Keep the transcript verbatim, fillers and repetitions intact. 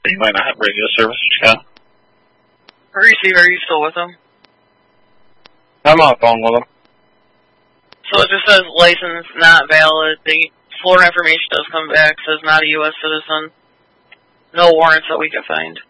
but you might not have radio service in Chicago. Receiver, are you still with him? I'm on the phone with him. So it just says license not valid. The Florida information does come back, says not a U S citizen. No warrants that we can find.